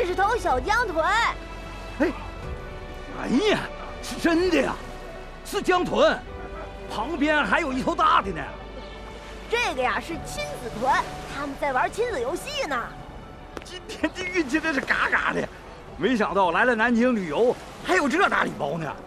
是头小江豚。 哎呀，是真的呀，是江豚，旁边还有一头大的呢。 这个呀是亲子豚，他们在玩亲子游戏呢。 今天这运气真是嘎嘎的，没想到来了南京旅游还有这大礼包呢。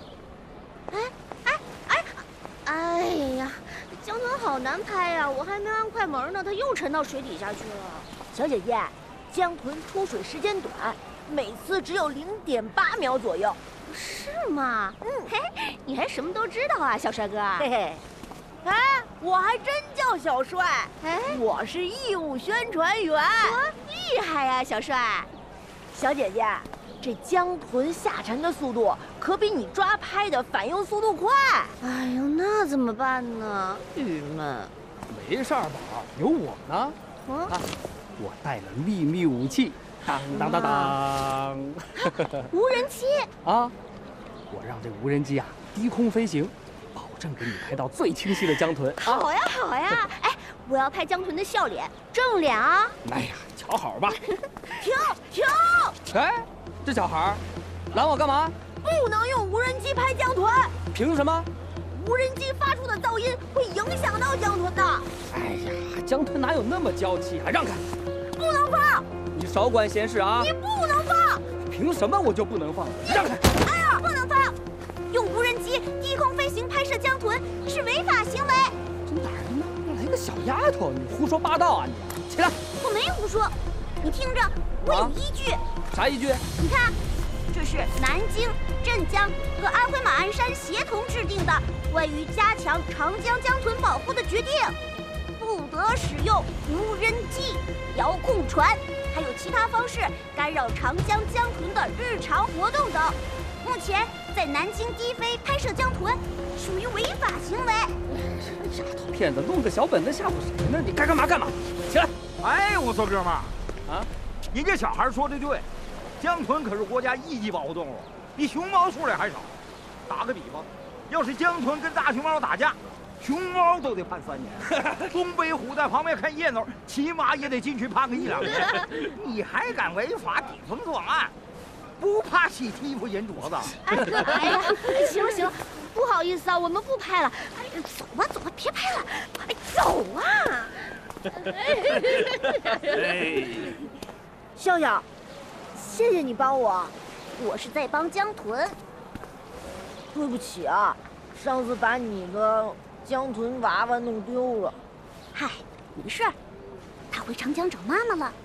哎呀，江豚好难拍呀！我还没按快门呢，它又沉到水底下去了。 小姐姐，江豚出水时间短，每次只有0.8秒左右。 是吗？嘿，你还什么都知道啊，小帅哥。 嘿嘿，我还真叫小帅。我是义务宣传员。 厉害呀，小帅。 小姐姐，这江豚下沉的速度可比你抓拍的反应速度快。 哎呦，那怎么办呢？郁闷。 没事儿吧？有我呢。我带了秘密武器，当当当当。 无人机啊！我让这无人机低空飞行，保证给你拍到最清晰的江豚。 好呀，好呀！哎，我要拍江豚的笑脸，正脸啊！ 哎呀，瞧好吧。 停！ 哎，这小孩拦我干嘛？ 不能用无人机拍江豚。 凭什么？ 无人机发出的噪音会影响到江豚的。 哎呀，江豚哪有那么娇气？让开！ 不能放！ 你少管闲事啊！ 你不能放！ 凭什么我就不能放？让开！ 哎呀，不能放！用无人机低空飞行拍摄江豚是违法行为。 这哪儿来个小丫头？你胡说八道啊！你起来！ 我没胡说，你听着，我有依据。 啥依据？ 你看，这是南京、镇江和安徽马鞍山协同制定的关于加强长江江豚保护的决定，不得使用无人机、遥控船，还有其他方式干扰长江江豚的日常活动等。目前在南京低飞拍摄江豚属于违法行为。 丫头片子，弄个小本子吓唬谁呢？你该干嘛干嘛，起来！ 哎，我说哥们儿啊， 你这小孩说的对，江豚可是国家一级保护动物，比熊猫数量还少。打个比方，要是江豚跟大熊猫打架，熊猫都得判3年，东北虎在旁边看热闹，起码也得进去判个1、2年。你还敢违法顶风作案，不怕洗衣服人镯子？ 哎呀，行，不好意思啊，我们不拍了。哎，走吧，别拍了，哎，走啊！ 笑笑，谢谢你帮我。 我是在帮江豚。 对不起啊，上次把你的江豚娃娃弄丢了。 嗨，没事儿，他回长江找妈妈了。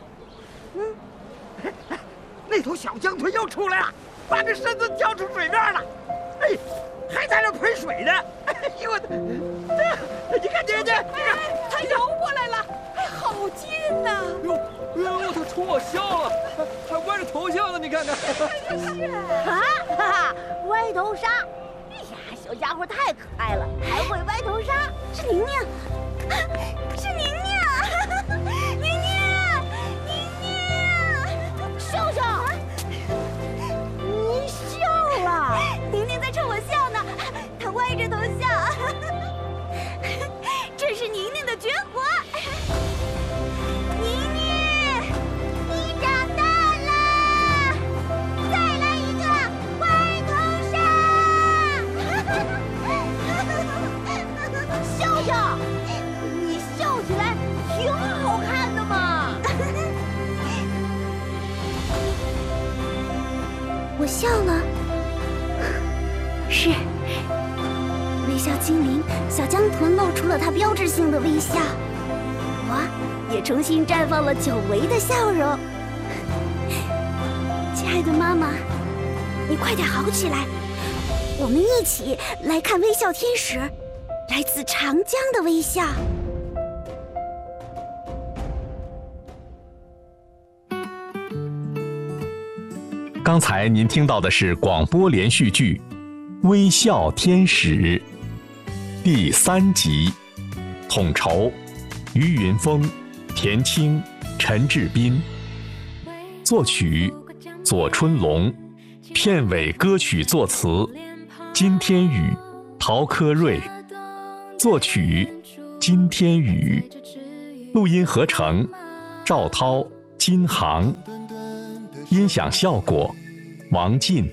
那头小江豚又出来了，把这身子跳出水面了，哎，还在那喷水呢。哎呦我的，你看， 它游过来了，哎，好近呐！ 哟，它冲我笑了，还歪着头笑呢，你看看。 歪头鲨！哎呀，小家伙太可爱了，还会歪头鲨。 是宁宁，是宁宁，宁宁， 笑笑，你笑了。 宁宁在冲我笑呢，她歪着头笑。这是宁宁的绝活。宁宁，你长大了，再来一个歪头鲨。 笑笑，你笑起来挺好看的嘛。 我笑了，是微笑精灵小江豚露出了它标志性的微笑，我也重新绽放了久违的笑容。亲爱的妈妈，你快点好起来，我们一起来看微笑天使，来自长江的微笑。 刚才您听到的是广播连续剧《微笑天使》第3集，统筹于云峰、田青、陈志斌，作曲左春龙，片尾歌曲作词金天宇、陶科瑞，作曲金天宇，录音合成赵涛、金航。 音响效果王进。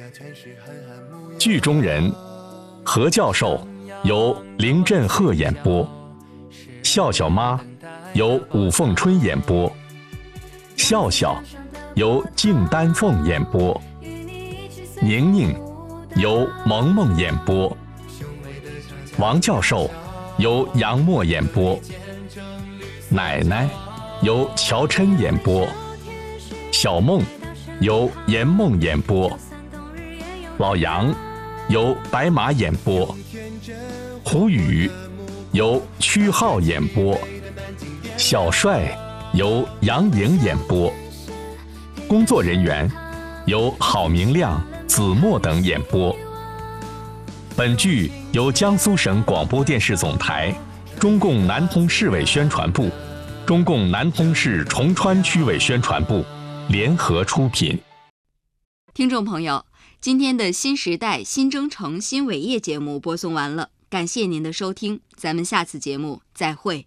剧中人何教授由林振赫演播，笑笑妈由武凤春演播，笑笑由敬丹凤演播，宁宁由萌萌演播，王教授由杨默演播，奶奶由乔琛演播，小梦由严梦演播，老杨由白马演播，胡宇由曲浩演播，小帅由杨颖演播，工作人员由郝明亮、子墨等演播。本剧由江苏省广播电视总台、中共南通市委宣传部、中共南通市崇川区委宣传部联合出品。 听众朋友，今天的新时代新征程新伟业节目播送完了，感谢您的收听，咱们下次节目再会。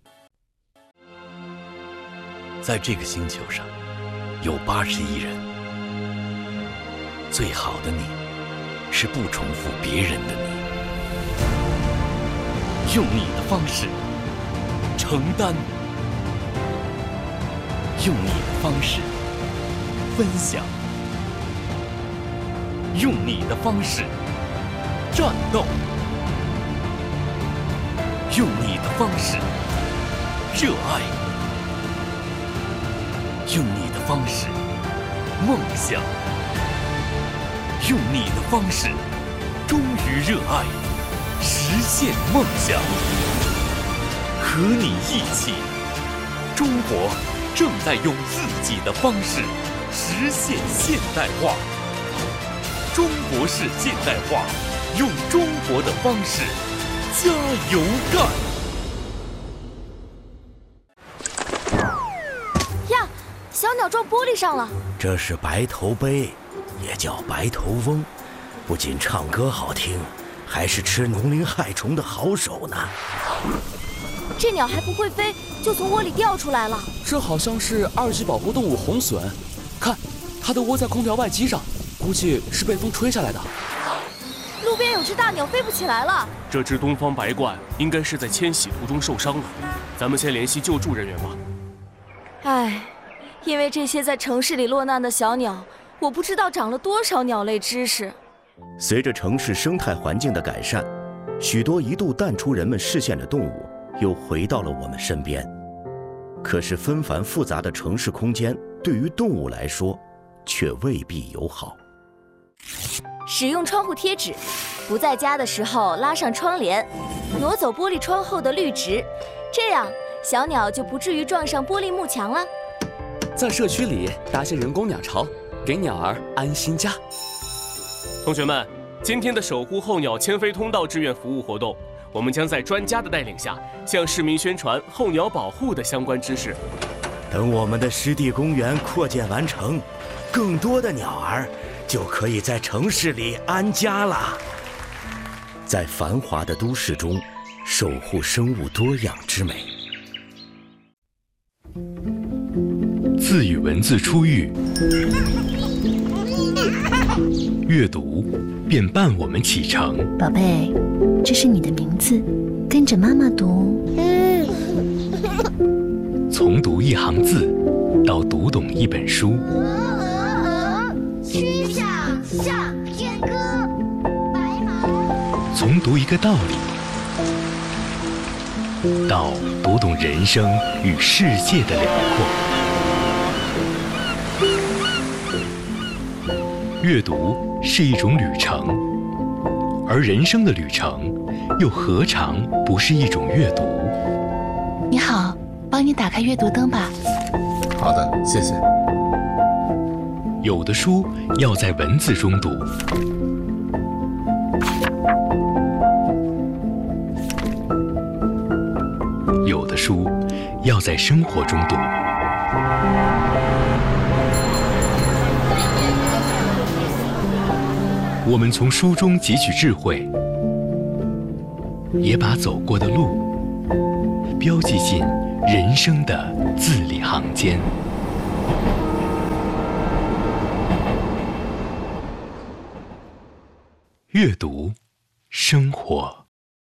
在这个星球上有80亿人，最好的你是不重复别人的你，用你的方式承担，用你的方式分享，用你的方式战斗，用你的方式热爱，用你的方式梦想，用你的方式忠于热爱，实现梦想。和你一起，中国正在用自己的方式实现现代化。中国式现代化，用中国的方式加油干！ 呀，小鸟撞玻璃上了。 这是白头鹎，也叫白头翁，不仅唱歌好听，还是吃农林害虫的好手呢。 这鸟还不会飞，就从窝里掉出来了。 这好像是2级保护动物红隼，看，它都窝在空调外机上，估计是被风吹下来的。 路边有只大鸟飞不起来了。 这只东方白鹳应该是在迁徙途中受伤了，咱们先联系救助人员吧。 唉，因为这些在城市里落难的小鸟，我不知道长了多少鸟类知识。 随着城市生态环境的改善，许多一度淡出人们视线的动物又回到了我们身边。可是纷繁复杂的城市空间对于动物来说却未必友好。 使用窗户贴纸，不在家的时候拉上窗帘，挪走玻璃窗后的绿植，这样小鸟就不至于撞上玻璃幕墙了。 在社区里搭些人工鸟巢，给鸟儿安心家。 同学们，今天的守护候鸟迁飞通道志愿服务活动，我们将在专家的带领下，向市民宣传候鸟保护的相关知识。 等我们的湿地公园扩建完成，更多的鸟儿就可以在城市里安家了。在繁华的都市中，守护生物多样之美。 自与文字初遇，阅读便伴我们启程。 宝贝，这是你的名字，跟着妈妈读。 从读一行字，到读懂一本书。 曲项向天歌，白马。 从读一个道理，到读懂人生与世界的辽阔。阅读是一种旅程，而人生的旅程又何尝不是一种阅读？ 你好，帮你打开阅读灯吧。 好的，谢谢。 有的书要在文字中读，有的书要在生活中读。我们从书中汲取智慧，也把走过的路标记进人生的字里行间。 阅读，生活。